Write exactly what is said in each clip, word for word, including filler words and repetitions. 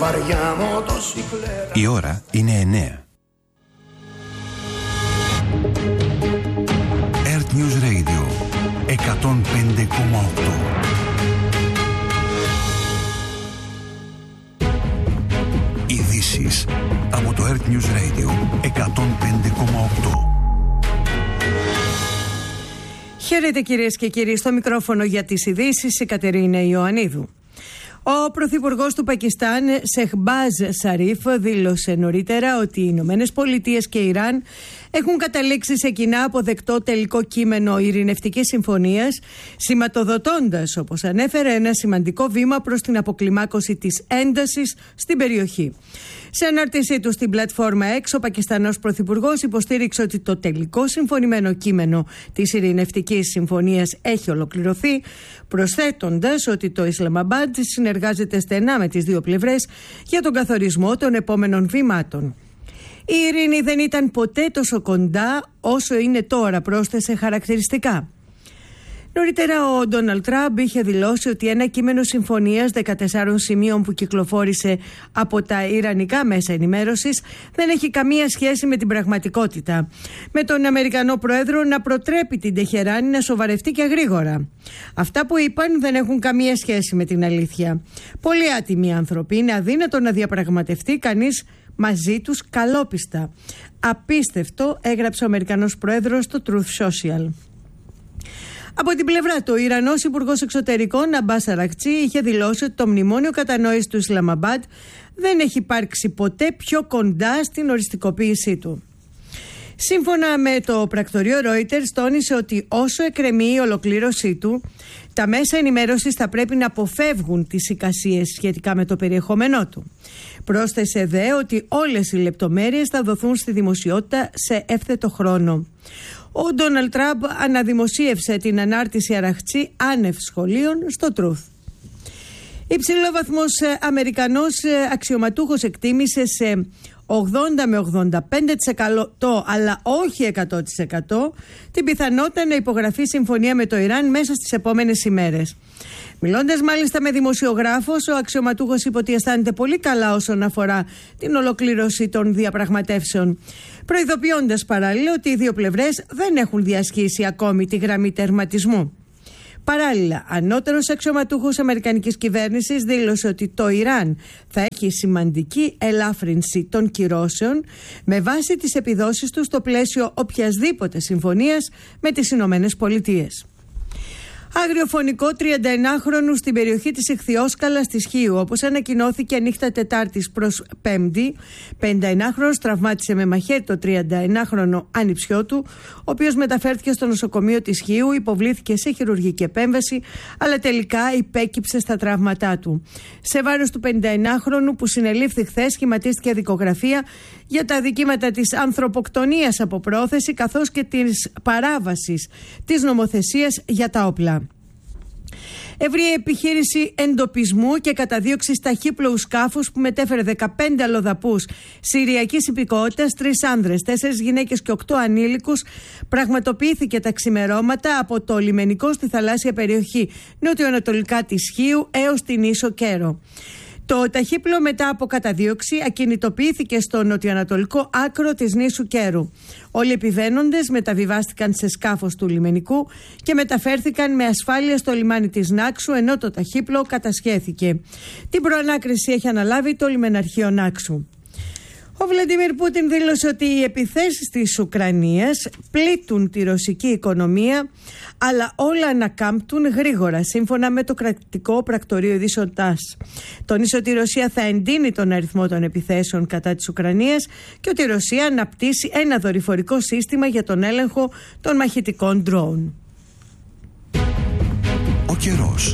Η ώρα είναι εννέα. Earth News Radio εκατόν πέντε κόμμα οκτώ. Ειδήσεις από το Earth News Radio εκατόν πέντε κόμμα οκτώ. Χαίρετε κυρίες και κύριοι, στο μικρόφωνο για τις ειδήσεις η Κατερίνα Ιωαννίδου. Ο πρωθυπουργός του Πακιστάν, Σεχμπάζ Σαρίφ, δήλωσε νωρίτερα ότι οι Ηνωμένες Πολιτείες και Ιράν έχουν καταλήξει σε κοινά αποδεκτό τελικό κείμενο ειρηνευτικής συμφωνίας, σηματοδοτώντας, όπως ανέφερε, ένα σημαντικό βήμα προς την αποκλιμάκωση της έντασης στην περιοχή. Σε ανάρτησή του στην πλατφόρμα X, ο Πακιστανός πρωθυπουργός υποστήριξε ότι το τελικό συμφωνημένο κείμενο της ειρηνευτικής συμφωνίας έχει ολοκληρωθεί, προσθέτοντας ότι το Ισλαμαμπάντ συνεργάζεται στενά με τις δύο πλευρές για τον καθορισμό των επόμενων βημάτων. Η ειρήνη δεν ήταν ποτέ τόσο κοντά όσο είναι τώρα, πρόσθεσε χαρακτηριστικά. Νωρίτερα ο Ντόναλντ Τραμπ είχε δηλώσει ότι ένα κείμενο συμφωνίας δεκατεσσάρων σημείων που κυκλοφόρησε από τα ιρανικά μέσα ενημέρωσης δεν έχει καμία σχέση με την πραγματικότητα, με τον Αμερικανό Πρόεδρο να προτρέπει την Τεχεράνη να σοβαρευτεί και γρήγορα. Αυτά που είπαν δεν έχουν καμία σχέση με την αλήθεια. Πολλοί άτιμοι άνθρωποι, είναι αδύνατο να διαπραγματευτεί κανείς μαζί τους καλόπιστα. Απίστευτο, έγραψε ο Αμερικανός Πρόεδρος στο Truth Social. Από την πλευρά του, ο Ιρανός Υπουργός Εξωτερικών Αμπάς Αρακτσί είχε δηλώσει ότι το μνημόνιο κατανόησης του Ισλαμαμπάντ δεν έχει υπάρξει ποτέ πιο κοντά στην οριστικοποίησή του. Σύμφωνα με το πρακτορείο Reuters, τόνισε ότι όσο εκκρεμεί η ολοκλήρωσή του, τα μέσα ενημέρωσης θα πρέπει να αποφεύγουν τις εικασίες σχετικά με το περιεχόμενό του. Πρόσθεσε δε ότι όλες οι λεπτομέρειες θα δοθούν στη δημοσιότητα σε εύθετο χρόνο. Ο Ντόναλντ Τραμπ αναδημοσίευσε την ανάρτηση Αραχτσί άνευ σχολείων στο Truth. Υψηλόβαθμος Αμερικανός αξιωματούχος εκτίμησε σε ογδόντα με ογδόντα πέντε τοις εκατό αλλά όχι εκατό τοις εκατό την πιθανότητα να υπογραφεί συμφωνία με το Ιράν μέσα στις επόμενες ημέρες. Μιλώντας μάλιστα με δημοσιογράφος, ο αξιωματούχος είπε ότι αισθάνεται πολύ καλά όσον αφορά την ολοκλήρωση των διαπραγματεύσεων, προειδοποιώντας παράλληλα ότι οι δύο πλευρές δεν έχουν διασχίσει ακόμη τη γραμμή τερματισμού. Παράλληλα, ανώτερος αξιωματούχος αμερικανικής κυβέρνησης δήλωσε ότι το Ιράν θα έχει σημαντική ελάφρυνση των κυρώσεων με βάση τις επιδόσεις του στο πλαίσιο οποιασδήποτε συμφωνίας με τις Ηνωμένες Πολιτείες. Αγριοφωνικό τριανταενάχρονου στην περιοχή της Ιχθυόσκαλας της Χίου, όπως ανακοινώθηκε νύχτα Τετάρτης προς Πέμπτη. πενηνταενάχρονος τραυμάτισε με μαχαίρι το τριανταενάχρονο ανιψιό του, ο οποίος μεταφέρθηκε στο νοσοκομείο της Χίου, υποβλήθηκε σε χειρουργική επέμβαση, αλλά τελικά υπέκυψε στα τραύματά του. Σε βάρος του πενηνταενάχρονου που συνελήφθη χθες, σχηματίστηκε δικογραφία για τα δικήματα της ανθρωποκτονίας από πρόθεση, καθώς και της παράβασης της νομοθεσίας για τα όπλα. Ευρεία επιχείρηση εντοπισμού και καταδίωξη ταχύπλοου σκάφους που μετέφερε δεκαπέντε αλλοδαπούς συριακής υπηκότητας, τρεις άνδρες, τέσσερις γυναίκες και οκτώ ανήλικους, πραγματοποιήθηκε τα ξημερώματα από το λιμενικό στη θαλάσσια περιοχή νοτιοανατολικά της Χίου έως την ίσο Κέρο. Το ταχύπλο μετά από καταδίωξη ακινητοποιήθηκε στο νοτιοανατολικό άκρο της νήσου Κέρου. Όλοι οι επιβαίνοντες μεταβιβάστηκαν σε σκάφος του λιμενικού και μεταφέρθηκαν με ασφάλεια στο λιμάνι της Νάξου, ενώ το ταχύπλο κατασχέθηκε. Την προανάκριση έχει αναλάβει το λιμεναρχείο Νάξου. Ο Βλαντίμιρ Πούτιν δήλωσε ότι οι επιθέσεις της Ουκρανίας πλήττουν τη ρωσική οικονομία, αλλά όλα ανακάμπτουν γρήγορα, σύμφωνα με το κρατικό πρακτορείο ειδήσεων τας. Τόνισε ότι η Ρωσία θα εντείνει τον αριθμό των επιθέσεων κατά της Ουκρανίας και ότι η Ρωσία αναπτύσσει ένα δορυφορικό σύστημα για τον έλεγχο των μαχητικών ντρόουν. Ο καιρός.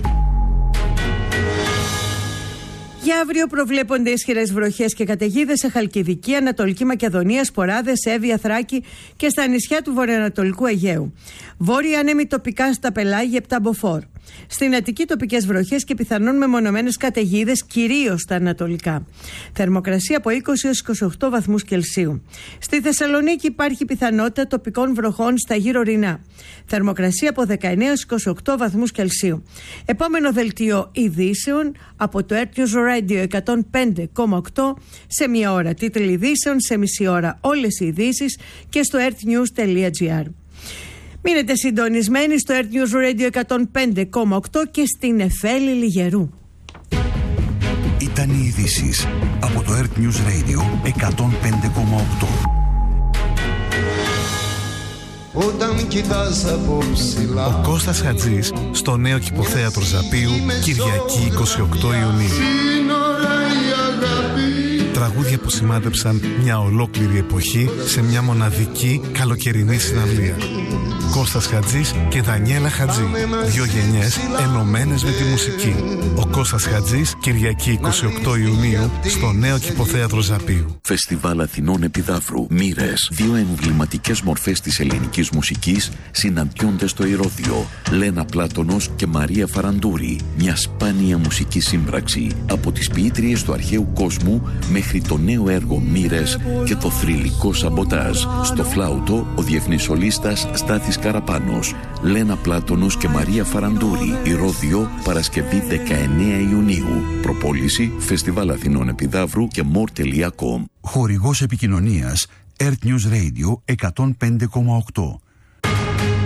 Για αύριο προβλέπονται ισχυρές βροχές και καταιγίδες σε Χαλκιδική, Ανατολική Μακεδονία, Σποράδες, Εύβοια, Θράκη και στα νησιά του βορειοανατολικού Αιγαίου. Βόρειοι άνεμοι τοπικά στα πελάγια επτά μποφόρ. Στην Αττική τοπικές βροχές και πιθανόν μεμονωμένες καταιγίδες, κυρίως στα ανατολικά. Θερμοκρασία από είκοσι έως είκοσι οκτώ βαθμούς Κελσίου. Στη Θεσσαλονίκη υπάρχει πιθανότητα τοπικών βροχών στα γύρω Ρινά. Θερμοκρασία από δεκαεννέα έως είκοσι οκτώ βαθμούς Κελσίου. Επόμενο δελτίο ειδήσεων από το Earth News Radio εκατόν πέντε κόμμα οκτώ σε μία ώρα. Τίτλοι ειδήσεων σε μισή ώρα. Όλες οι ειδήσεις και στο earth news τελεία gr. Μείνετε συντονισμένοι στο Earth News Radio εκατόν πέντε κόμμα οκτώ και στην Εφέλη Λιγερού. Ήταν οι ειδήσεις από το Earth News Radio εκατόν πέντε κόμμα οκτώ. Ο Κώστας Χατζής στο νέο κηποθέατρο Ζαπίου, Κυριακή είκοσι οκτώ Ιουνίου. Τραγούδια που σημάδεψαν μια ολόκληρη εποχή σε μια μοναδική καλοκαιρινή συναυλία. Κώστας Χατζής και Δανιέλα Χατζή. Δύο γενιές ενωμένες με τη μουσική. Ο Κώστας Χατζής, Κυριακή είκοσι οκτώ Ιουνίου, στο νέο κηποθέατρο Ζαπίου. Φεστιβάλ Αθηνών Επιδαύρου. Μοίρες. Δύο εμβληματικές μορφές της ελληνικής μουσικής συναντιόνται στο Ηρώδειο. Λένα Πλάτωνος και Μαρία Φαραντούρη. Μια σπάνια μουσική σύμπραξη από τις ποιήτριες του αρχαίου κόσμου μέχρι το νέο έργο Μοίρες και το θρυλικό Σαμποτάζ. Στο φλάουτο, ο διεθνής σολίστας Στάθης Καραπάνος. Λένα Πλάτωνος και Μαρία Φαραντούρη. Ηρώδειο, Παρασκευή δεκαεννέα Ιουνίου. Προπόληση Φεστιβάλ Αθηνών Επιδαύρου και more τελεία com. Χορηγός επικοινωνίας Earth News Radio εκατόν πέντε κόμμα οκτώ.